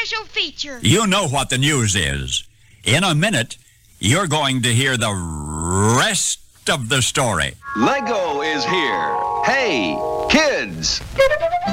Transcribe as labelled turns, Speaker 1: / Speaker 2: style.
Speaker 1: special feature.
Speaker 2: You know what the news is. In a minute, you're going to hear the rest of the story.
Speaker 3: Lego is here. Hey, kids!